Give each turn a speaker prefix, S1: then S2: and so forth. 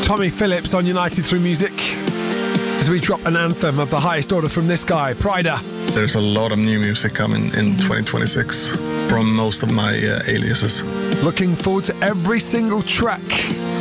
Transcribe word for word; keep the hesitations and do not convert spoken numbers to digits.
S1: Tommy Phillips on United Through Music as we drop an anthem of the highest order from this guy, Pryda.
S2: There's a lot of new music coming in twenty twenty-six from most of my uh, aliases.
S1: Looking forward to every single track